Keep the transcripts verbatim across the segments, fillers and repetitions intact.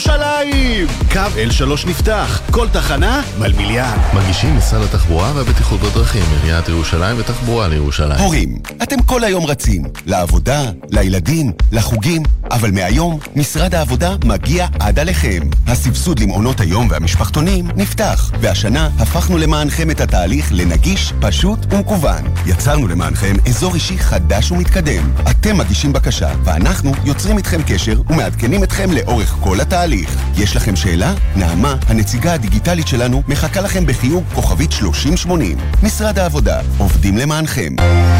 ירושלים! קו אל שלוש נפתח, כל תחנה מלמיליאן. מגישים משרד התחבורה והבטיחות בדרכים, עיריית ירושלים ותחבורה לירושלים. הורים, אתם כל היום רצים, לעבודה, לילדים, לחוגים, אבל מהיום משרד העבודה מגיע עד עליכם. הסבסוד למעונות היום והמשפחתונים נפתח, והשנה הפכנו למענכם את התהליך לנגיש, פשוט ומקוון. יצרנו למענכם אזור אישי חדש ומתקדם. אתם מגישים בקשה, ואנחנו יוצרים איתכם קשר ומעדכנים אתכם לאורך כל התהליך. יש לכם שאלה? נעמה, הנציגה הדיגיטלית שלנו, מחכה לכם בחיוג כוכבית שלושים שמונים. משרד העבודה, עובדים למענכם.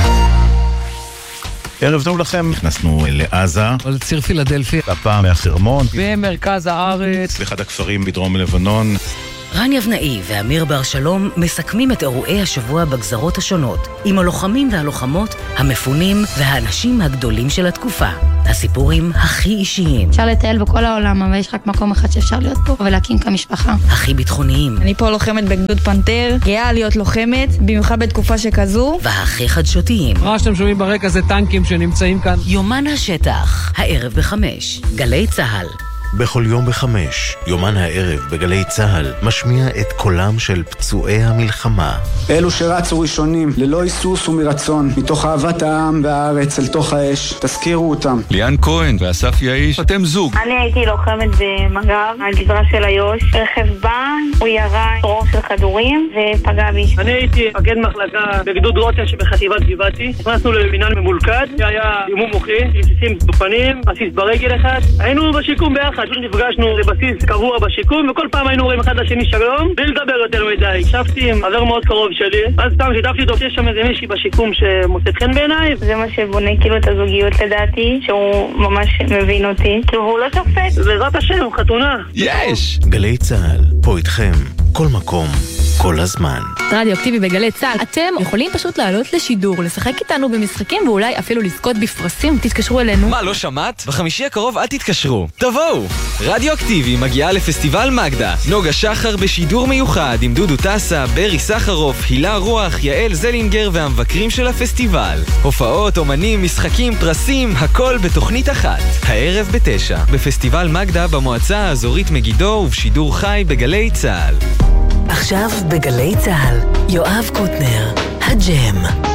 ערב טוב לכם, נכנסנו לעזה, לציר פילדלפי, הפעם מהחרמון, במרכז הארץ, באחד הכפרים בדרום לבנון. רן יבנאי ואמיר בר שלום מסכמים את אירועי השבוע בגזרות השונות, עם הלוחמים והלוחמות, המפונים והאנשים הגדולים של התקופה. הסיפורים הכי אישיים. אפשר לטייל בכל העולם, אבל יש רק מקום אחד שאפשר להיות פה ולהקים כמשפחה. הכי ביטחוניים. אני פה לוחמת בגדוד פנתר, גאה להיות לוחמת, במיוחד בתקופה שכזו. והכי חדשותיים. מה שאתם שומעים ברקע זה טנקים שנמצאים כאן. יומן השטח, הערב בחמש, גלי צהל. בכל יום בחמש, יומן הערב בגלי צהל, משמיע את קולם של פצועי המלחמה. אלו שרצו ראשונים, ללא היסוס ומרצון, מתוך אהבת העם והארץ אל תוך האש, תזכירו אותם. ליאן כהן ואסף יאיש, אתם זוג. אני הייתי לוחמת במג"ב, הגזרה של איו"ש. רכב בא, הוא ירה רוב של כדורים ופגע בי. אני הייתי מפקד מחלקה בגדוד רוטל שבחטיבת גבעתי. נכנסנו לבניין ממולכד, שהיה אימון מוחי, רסיסים בפנים, רסיס ברגל אחד. היינו בשיקום ביחד. פשוט נפגשנו לבסיס קבוע בשיקום, וכל פעם היינו רואים אחד לשני שלום, בלי לדבר יותר מדי. הקשבתי עם חבר מאוד קרוב שלי, אז סתם שיתפתי אותו, יש שם איזה מישהי בשיקום שמוצאת חן בעיניי. זה מה שבונה כאילו את הזוגיות לדעתי, שהוא ממש מבין אותי, כאילו הוא לא שופט. בעזרת השם, חתונה. יש! גלי צהל, פה איתכם, כל מקום, כל הזמן. רדיו אקטיבי בגלי צהל. אתם יכולים פשוט לעלות לשידור, לשחק איתנו במשחקים ואולי אפילו לזכות בפרסים. תתקשרו אלינו. מה, לא שמעת? בחמישי הקרוב אל תתקשרו. תבואו! רדיו אקטיבי מגיעה לפסטיבל מגדה. נוגה שחר בשידור מיוחד עם דודו טסה, ברי סחרוף, הילה רוח, יעל זלינגר והמבקרים של הפסטיבל. הופעות, אומנים, משחקים, פרסים, הכל בתוכנית אחת. הערב בתשע, בפסטיבל מגדה במועצה האזורית מגידו ובשידור חי בגלי צהל. עכשיו בגלי צהל, יואב קוטנר, הג'ם.